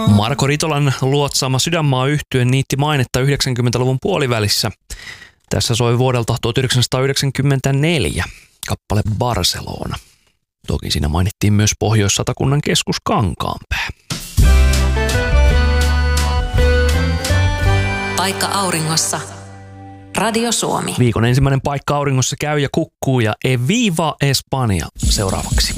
Marko Ritolan luotsaama Sydänmaa -yhtye niitti mainetta 90-luvun puolivälissä. Tässä soi vuodelta 1994 kappale Barcelona. Toki siinä mainittiin myös Pohjois-Satakunnan keskus Kankaanpää. Paikka auringossa. Radio Suomi. Viikon ensimmäinen paikka auringossa käy ja kukkuu ja Eviva Espanja seuraavaksi.